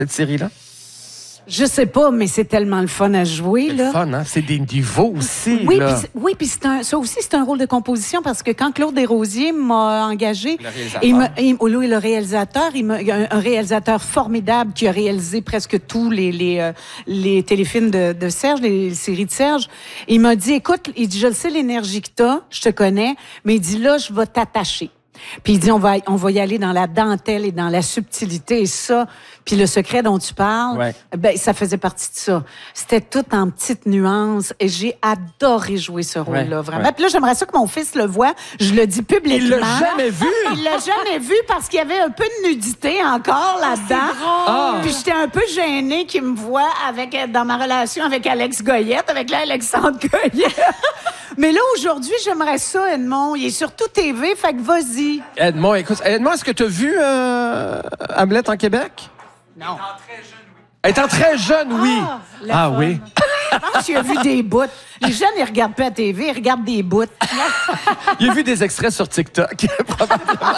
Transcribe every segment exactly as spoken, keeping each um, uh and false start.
cette série-là? Je sais pas, mais c'est tellement le fun à jouer. C'est là. le fun, hein? C'est des niveaux aussi. Oui, là. puis oui, puis c'est un, ça aussi, c'est un rôle de composition parce que quand Claude Desrosiers m'a engagé, Le réalisateur. il m'a, il, oh, lui, le réalisateur, il m'a, un, un réalisateur formidable qui a réalisé presque tous les les, euh, les téléfilms de, de Serge, les séries de Serge. Il m'a dit, écoute, il dit, je le sais l'énergie que t'as, je te connais, mais il dit là, je vais t'attacher. Puis il dit, on va, on va y aller dans la dentelle et dans la subtilité et ça. Puis le secret dont tu parles, ouais. ben ça faisait partie de ça. C'était tout en petites nuances et j'ai adoré jouer ce rôle-là, ouais, vraiment. ouais. Puis là, j'aimerais ça que mon fils le voie. Je le dis publiquement. Il l'a jamais vu! Il l'a jamais vu parce qu'il y avait un peu de nudité encore là-dedans. Ah. Puis j'étais un peu gênée qu'il me voie avec, dans ma relation avec Alex Goyette, avec l'Alexandre Goyette. Mais là, aujourd'hui, j'aimerais ça, Edmond. Il est sur tout T V, fait que vas-y. Edmond, écoute, Edmond, est-ce que tu as vu euh, Hamlet en Québec? Non. Étant très jeune, oui. Ah, le Ah fun. oui. Je pense qu'il a vu des bouts. Les jeunes, ils regardent pas la T V, ils regardent des bouts. Il a vu des extraits sur TikTok, probablement.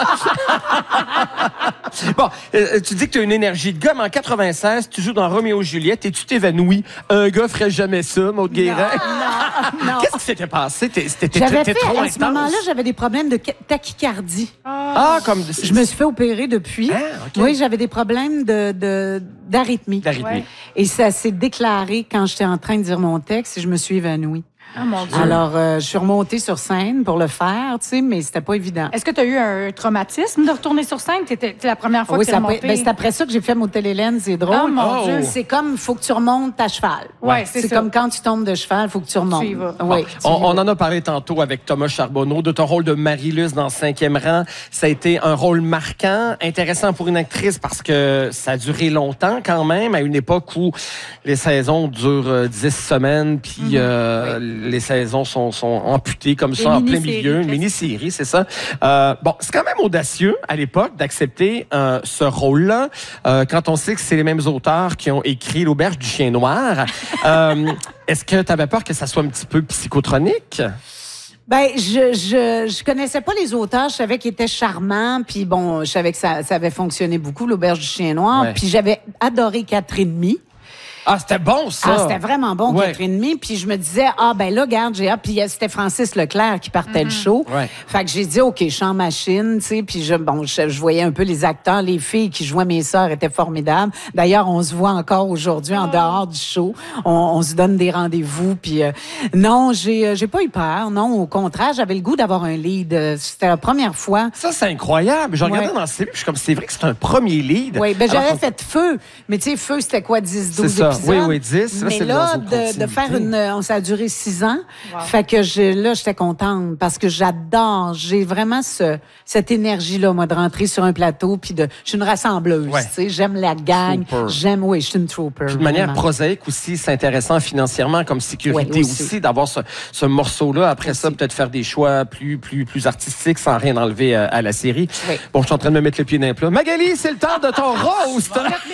Bon, euh, tu dis que tu as une énergie de gars, mais en quatre-vingt-seize, tu joues dans Roméo et Juliette et tu t'évanouis. Un gars ferait jamais ça, Maud Guérin. Non, non. Qu'est-ce qui s'était passé? T'es, t'es, t'es, J'avais t'es fait, trop à intense. ce moment-là, j'avais des problèmes de tachycardie. Ah, comme... Je me suis fait opérer depuis. Ah, OK. Oui, j'avais des problèmes de, de, d'arythmie. D'arythmie. Ouais. Et ça s'est déclaré quand j'étais en train de dire mon texte et je me suis évanouie. Ah, mon Dieu. Alors, euh, je suis remontée sur scène pour le faire, tu sais, mais c'était pas évident. Est-ce que tu as eu un traumatisme de retourner sur scène? C'était la première fois Oui, que tu es ça remontée? après, ben, c'est après ça que j'ai fait Motel Hélène, c'est drôle. Oh, mon Oh. Dieu. C'est comme, faut que tu remontes à cheval. Ouais, c'est C'est ça. comme quand tu tombes de cheval, faut que tu remontes. Tu y vas. Oui, Bon, tu on, y vas. on en a parlé tantôt avec Thomas Charbonneau de ton rôle de Marie-Luce dans Cinquième rang. Ça a été un rôle marquant, intéressant pour une actrice parce que ça a duré longtemps quand même, à une époque où les saisons durent euh, dix semaines, puis Mm-hmm. euh, les saisons sont, sont amputées comme Des ça en plein mini-séries, milieu, une presque. mini-série, c'est ça. Euh, bon, c'est quand même audacieux à l'époque d'accepter euh, ce rôle-là, euh, quand on sait que c'est les mêmes auteurs qui ont écrit L'Auberge du chien noir. Euh, est-ce que tu avais peur que ça soit un petit peu psychotronique? Ben, je, je, je connaissais pas les auteurs. Je savais qu'ils étaient charmants. Puis bon, je savais que ça, ça avait fonctionné beaucoup, L'Auberge du chien noir. Ouais. Puis j'avais adoré quatre et demi. Ah, c'était bon, ça! Ah, c'était vraiment bon, Ouais. quatre et demi. Puis je me disais, ah, ben là, garde, j'ai hâte. Puis euh, c'était Francis Leclerc qui partait le show. Ouais. Fait que j'ai dit, OK, chant machine, tu sais. Puis je, bon, je, je voyais un peu les acteurs, les filles qui jouaient mes sœurs étaient formidables. D'ailleurs, on se voit encore aujourd'hui en dehors du show. On, on se donne des rendez-vous. Puis euh, non, j'ai, euh, j'ai pas eu peur. Non, au contraire, j'avais le goût d'avoir un lead. Euh, C'était la première fois. Ça, c'est incroyable. Je regardais Ouais. dans le C V, puis je suis comme, c'est vrai que c'est un premier lead. Oui, ben Alors j'avais qu'on- fait Feu. Mais tu sais, Feu, c'était quoi, dix, douze C'est ça. épisodes? Oui, oui, dix. Là, Mais c'est là, dans une de, de continuité. faire une... euh, Ça a duré six ans. Wow. Fait que je, là, j'étais contente parce que j'adore. J'ai vraiment ce, cette énergie-là, moi, de rentrer sur un plateau puis de... Je suis une rassembleuse, Ouais. tu sais. J'aime la gang. Trooper. J'aime... Oui, je suis une trooper. Puis de manière vraiment. prosaïque aussi, c'est intéressant financièrement comme sécurité Ouais, aussi, aussi. d'avoir ce, ce morceau-là. Après ça, Aussi. peut-être faire des choix plus plus plus artistiques sans rien enlever à, à la série. Oui. Bon, je suis en train de me mettre le pied dans les plats. Magali, c'est le temps de ton roast.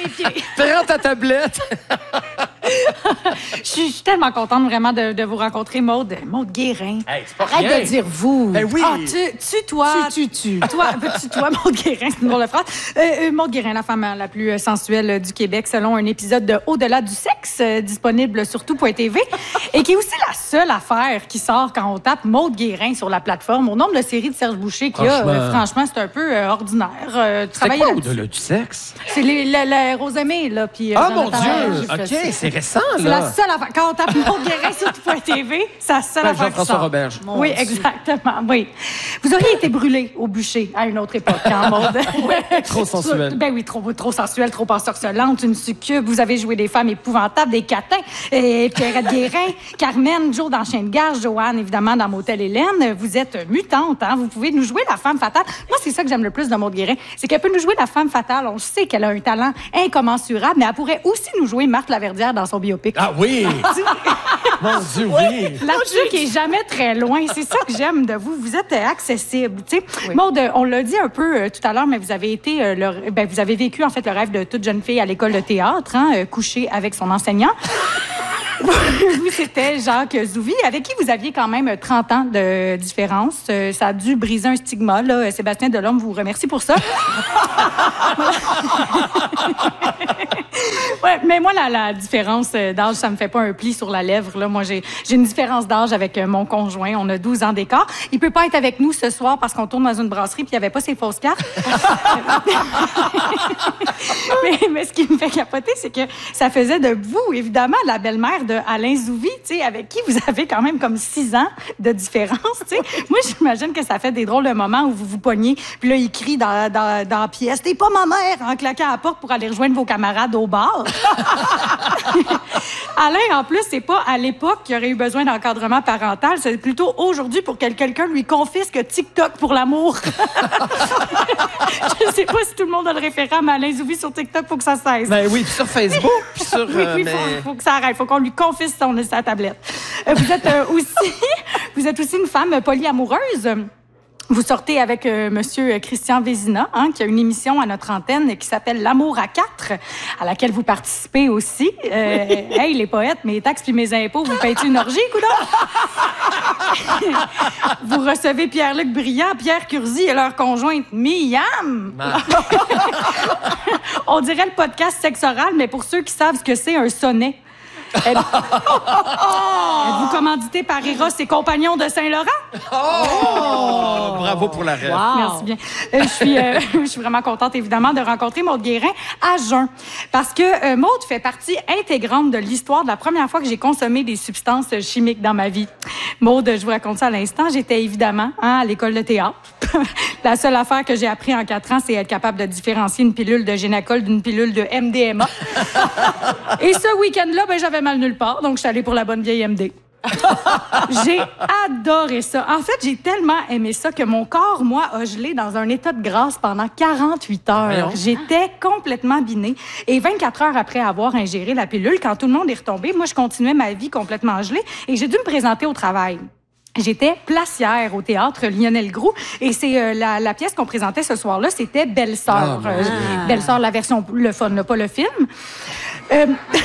Prends ta tablette. Je suis je suis tellement contente vraiment de, de vous rencontrer, Maude. Maude Guérin. Hey, c'est pas Arrête de dire vous. Ben oui. Ah, tu, tu, toi. Tu, tu, tu. Toi, tu, toi, Maude Guérin, c'est une drôle de phrase. Euh, euh, Maude Guérin, la femme la plus euh, sensuelle euh, du Québec, selon un épisode de Au-delà du sexe, euh, disponible sur tout point T V, et qui est aussi la seule affaire qui sort quand on tape Maude Guérin sur la plateforme. Au nombre de séries de Serge Boucher qu'il y a, Franchement. euh, franchement, c'est un peu euh, ordinaire. Euh, C'est travailler quoi là-dessus. au-delà du sexe? C'est les, la, la Rosemée, là. Puis, euh, Ah, mon Jonathan Dieu! Roy. j'ai fait OK, ça. c'est récent, C'est la là. seule affaire. Quand on tape Maude Guérin sur tout point T V, c'est la seule Ouais, affaire qui Jean-François sort. Roberge. Mon Oui, Dieu. exactement, oui. Vous auriez été brûlé au bûcher à une autre époque, hein, Maude? Trop sensuelle. Ben oui, trop, trop sensuelle, trop ensorcelante, une succube. Vous avez joué des femmes épouvantables, des catins. Et Pierrette Guérin, Carmen, Joe dans Chien de Garge, Joanne, évidemment, dans Motel Hélène. Vous êtes mutante, hein? Vous pouvez nous jouer la femme fatale. Moi, c'est ça que j'aime le plus de Maude Guérin. C'est qu'elle peut nous jouer la femme fatale. On sait qu'elle a un talent incommensurable, mais elle pourrait aussi nous jouer Marthe Laverdière dans son biopic. Ah oui! Mon Dieu, oui! Là-dessus, qui est jamais très loin. C'est ça que j'aime de vous. Vous êtes euh, accessible. Tu sais, Maude, euh, on l'a dit un peu euh, tout à l'heure, mais vous avez été, euh, le, ben, vous avez vécu en fait le rêve de toute jeune fille à l'école de théâtre, hein, euh, coucher avec son enseignant. Vous, c'était Jacques Zouvi, avec qui vous aviez quand même trente ans de différence. Euh, ça a dû briser un stigma, là. Sébastien Delorme vous remercie pour ça. Ouais, mais moi, la, la différence d'âge, ça me fait pas un pli sur la lèvre, là. Moi, j'ai, j'ai une différence d'âge avec mon conjoint. On a douze ans d'écart. Il peut pas être avec nous ce soir parce qu'on tourne dans une brasserie puis il y avait pas ses fausses cartes. mais, mais ce qui me fait capoter, c'est que ça faisait de vous, évidemment, la belle-mère de Alain Zouvi, tu sais, avec qui vous avez quand même comme six ans de différence, tu sais. Moi, j'imagine que ça fait des drôles de moments où vous vous pognez, puis là, il crie dans, dans, dans la pièce « T'es pas ma mère! » en claquant à la porte pour aller rejoindre vos camarades au bar. Alain, en plus, c'est pas à l'époque qu'il aurait eu besoin d'encadrement parental, c'est plutôt aujourd'hui pour que quelqu'un lui confisque TikTok pour l'amour. Je sais pas si tout le monde a le référent, mais Alain Zouvi sur TikTok, faut que ça cesse. Ben oui, puis sur Facebook, puis sur... oui, oui, mais... faut, faut que ça arrête. Faut qu'on lui confisque son, sa tablette. Euh, vous êtes euh, aussi, vous êtes aussi une femme polyamoureuse. Vous sortez avec euh, Monsieur Christian Vézina, hein, qui a une émission à notre antenne qui s'appelle L'amour à quatre, à laquelle vous participez aussi. Euh, oui. Hey, les poètes, mes taxes puis mes impôts, vous payez une orgie, coudonc? Vous recevez Pierre-Luc Briand, Pierre Curzi et leur conjointe Miam. On dirait le podcast sexe oral, mais pour ceux qui savent ce que c'est un sonnet. Elle... Êtes-vous commandité par Eros et compagnons de Saint-Laurent? Oh! Bravo pour la rêve. Wow. Merci bien. Euh, je suis, euh, je suis vraiment contente, évidemment, de rencontrer Maude Guérin à jeun. Parce que euh, Maude fait partie intégrante de l'histoire de la première fois que j'ai consommé des substances chimiques dans ma vie. Maude, je vous raconte ça à l'instant, j'étais évidemment hein, à l'école de théâtre. La seule affaire que j'ai appris en quatre ans, c'est être capable de différencier une pilule de Génacol d'une pilule de M D M A. Et ce week-end-là, ben, j'avais mal nulle part, donc je suis allée pour la bonne vieille M D. J'ai adoré ça. En fait, j'ai tellement aimé ça que mon corps, moi, a gelé dans un état de grâce pendant quarante-huit heures. Voyons. J'étais complètement binée. Et vingt-quatre heures après avoir ingéré la pilule, quand tout le monde est retombé, moi, je continuais ma vie complètement gelée et j'ai dû me présenter au travail. J'étais placière au théâtre Lionel Groux et c'est euh, la, la pièce qu'on présentait ce soir-là, c'était Belle-Sœur. Ah, euh, Belle-Sœur, la version le fun, là, pas le film. Euh...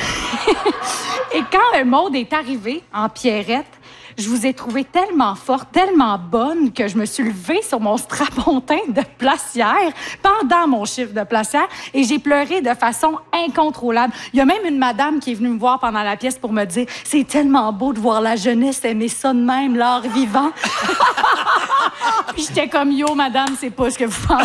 et quand euh, Maude est arrivée en Pierrette, je vous ai trouvée tellement forte, tellement bonne que je me suis levée sur mon strapontin de placière pendant mon chiffre de placière et j'ai pleuré de façon incontrôlable. Il y a même une madame qui est venue me voir pendant la pièce pour me dire « C'est tellement beau de voir la jeunesse aimer ça de même, l'art vivant. » Puis j'étais comme « Yo, madame, c'est pas ce que vous pensez. »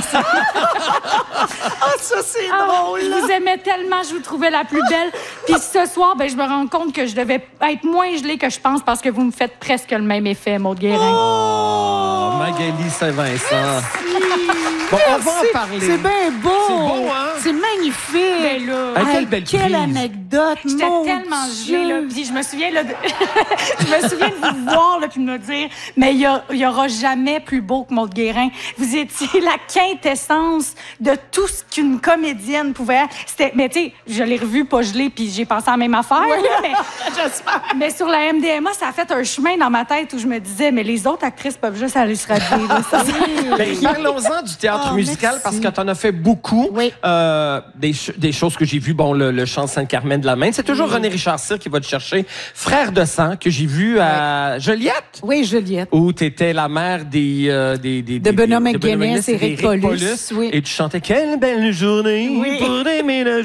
Ah, ça, c'est ah, drôle! Je vous aimais tellement, je vous trouvais la plus belle. Puis ce soir, ben, je me rends compte que je devais être moins gelée que je pense parce que vous me faites presque le même effet, Maude Guérin. Oh, Magali Saint-Vincent. Bon, on va en parler. C'est bien beau. C'est beau, hein? C'est magnifique. Ben là, hey, quelle belle quelle prise. anecdote, j'étais mon tellement Dieu. gelée, là. Puis je me souviens, là, de... je me souviens de vous voir, là, puis de me dire, mais il y, y aura jamais plus beau que Maude Guérin. Vous étiez la quintessence de tout ce qu'une comédienne pouvait. C'était, mais tu sais, je l'ai revu pas gelée, puis j'ai pensé à la même affaire. Ouais. Là, mais, j'espère. Mais sur la M D M A, ça a fait un chemin dans ma tête où je me disais, mais les autres actrices peuvent juste aller se rhabiller. Là, ça, ben, parlons-en du théâtre oh, musical merci. Parce que t'en as fait beaucoup. Oui. Euh, des, ch- des choses que j'ai vues, bon, le, le chant Sainte-Carmen de la Main. C'est toujours oui. René Richard Cyr qui va te chercher. Frère de sang, que j'ai vu à oui. Joliette. Oui, Joliette. Où t'étais la mère des... Euh, des, des, de Benoît McGuinness et Éric Paulus. Paulus. Oui. Et tu chantais « Quelle belle journée oui. pour déménager. »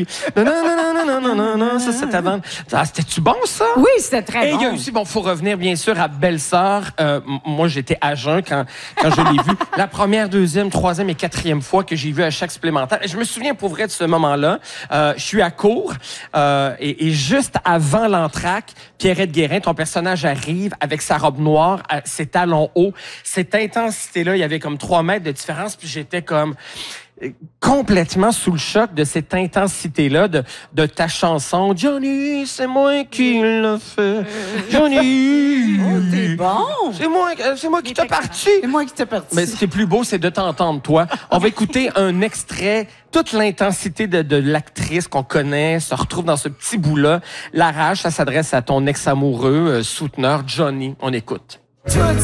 Non, non, non, non, non, non, non, ça, c'était avant. Ah, c'était-tu bon, ça? Oui, c'était très et bon. Et il y a aussi, bon, faut revenir, bien sûr, à Belle-Sœur. Euh, moi, j'étais à jeun quand, quand je l'ai vu. La première, deuxième, troisième et quatrième fois que j'ai vu à chaque supplémentaire. Et je me souviens pour vrai de ce moment-là. Euh, je suis à court euh, et, et juste avant l'entracte, Pierrette Guérin, ton personnage arrive avec sa robe noire, ses talons hauts. Cette intensité-là, il y avait comme trois mètres de différence, puis j'étais comme... complètement sous le choc de cette intensité-là de, de ta chanson. Johnny, c'est moi qui l'a fait. Johnny. Oh, t'es bon. C'est moi, c'est moi qui t'ai parti. C'est moi qui t'ai parti. Mais ce qui est plus beau, c'est de t'entendre, toi. On va écouter un extrait. Toute l'intensité de, de l'actrice qu'on connaît se retrouve dans ce petit bout-là. La rage, ça s'adresse à ton ex-amoureux, euh, souteneur, Johnny. On écoute. Toute